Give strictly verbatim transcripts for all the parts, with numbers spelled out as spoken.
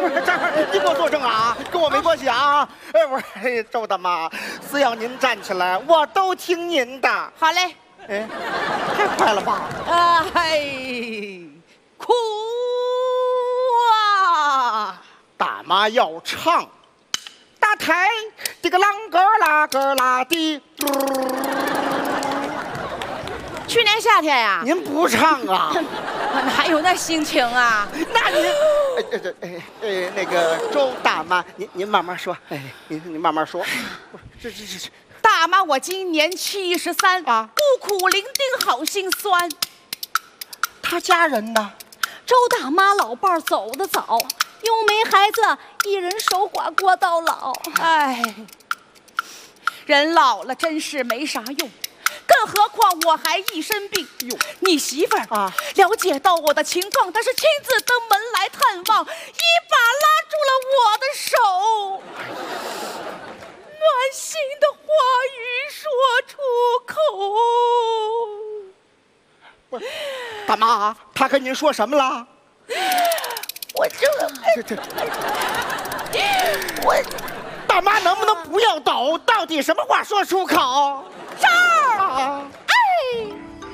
不是这儿，你给我作证啊，跟我没关系啊！哎，不是周大妈，只要您站起来，我都听您的。 好嘞。 哎，太快了吧！ 哎，哭啊！ 大妈要唱，打开这个啷个啦个啦的。 去年夏天呀， 您不唱啊？ 我哪有那心情啊？ 那您，哎哎这哎哎那个周大妈，您您慢慢说，哎，您您慢慢说。这这这这， 大妈，我今年七十三啊， 孤苦伶仃好心酸。 他家人呢？ 周大妈老伴儿走得早，又没孩子，一人守寡过到老。哎，人老了真是没啥用。更何况我还一身病。 哟， 你媳妇儿啊， 了解到我的情况，她是亲自登门来探望，一把拉住了我的手，暖心的话语说出口。 不是，大妈，他跟您说什么了？ 我这这这，我大妈能不能不要抖？到底什么话说出口？ 这儿啊！ 哎。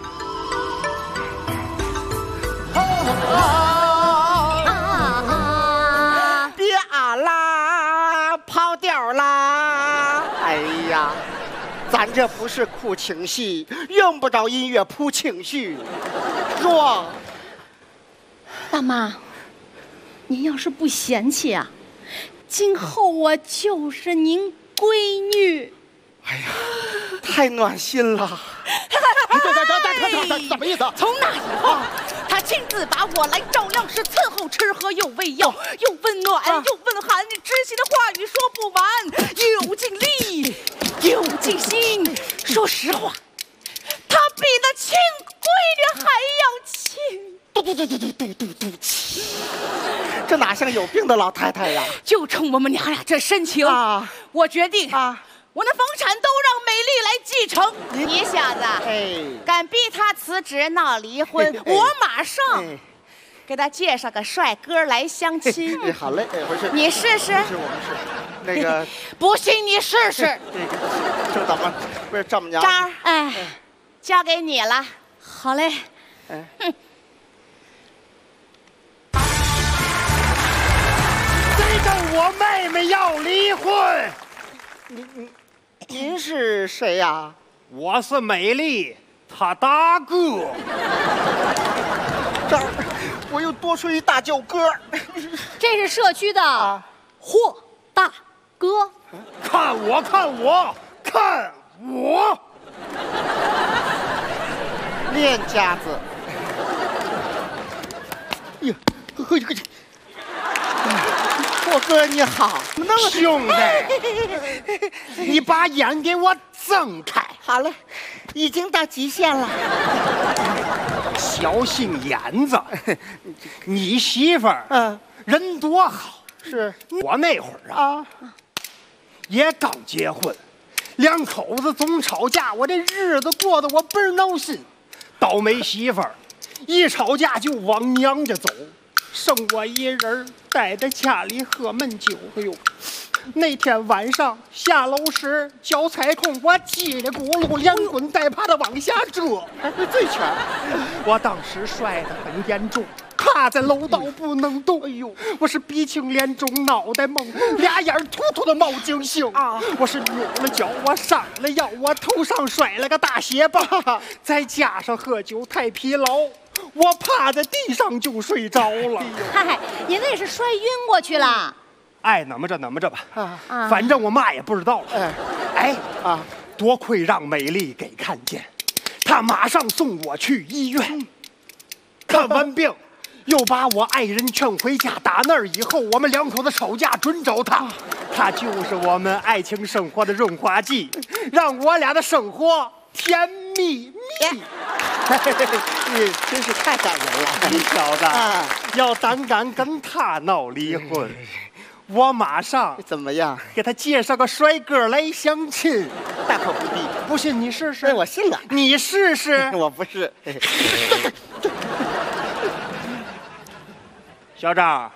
啊！别啊啦，跑调啦！哎呀，咱这不是哭情戏，用不着音乐铺情绪。说， 大妈，您要是不嫌弃啊，今后我就是您闺女。 哎呀，太暖心了！这这这这这这什么意思？ 从那以后，他亲自把我来照料，是伺候吃喝又喂药，又温暖又温寒，知心的话语说不完，又尽力又尽心。说实话，他比那亲闺女还要亲。 嘟嘟嘟嘟嘟嘟嘟嘟，这哪像有病的老太太呀？ 就冲我们娘俩这深情啊， 我决定啊。 我那房产都让美丽来继承。你小子， 哎， 敢逼他辞职闹离婚， 哎、 我马上哎、 给他介绍个帅哥来相亲。 哎、好嘞，哎，不是， 你试试。 不是，我们是那个， 不信你试试。 这个周大妈，不是丈母娘。 张，哎，交给你了。好嘞。 哎。 哼。 谁跟我妹妹要离婚？ 您您您是谁呀？ 我是美丽，她大哥。 这儿我又多出一大舅哥。 这是社区的霍大哥。 看我，看我，看我！ 练家子。哟，嘿嘿。霍哥你好， 兄弟，你把眼给我睁开。 好了，已经到极限了。 小心眼子，你媳妇儿嗯人多好。 是我那会儿啊， 啊， 也刚结婚，两口子总吵架，我这日子过得我倍儿闹心。倒霉媳妇儿，一吵架就往娘家走。剩我一人待在家里喝闷酒。哎呦，那天晚上下楼时脚踩空，我叽里咕噜连滚带爬的往下折， 还会醉拳。 我当时摔得很严重，趴在楼道不能动。哎呦，我是鼻青脸肿，脑袋懵，俩眼突突的冒金星啊！我是扭了脚，我伤了腰，我头上摔了个大血疤，再加上喝酒太疲劳。我趴在地上就睡着了。 嗨，您那是摔晕过去了。 爱怎么着怎么着吧， 啊， 反正我嘛也不知道了。 哎哎啊， 多亏让美丽给看见，她马上送我去医院，看完病，又把我爱人劝回家。打那儿以后，我们两口子吵架准找她，她就是我们爱情生活的润滑剂，让我俩的生活甜蜜蜜。 你真是太感人了， 你小子， 啊、 要胆敢跟他闹离婚，我马上怎么样？ 给他介绍个帅哥来相亲。 大可不必， 不信你试试。 哎，我信了。 你试试。 我不是。 小张，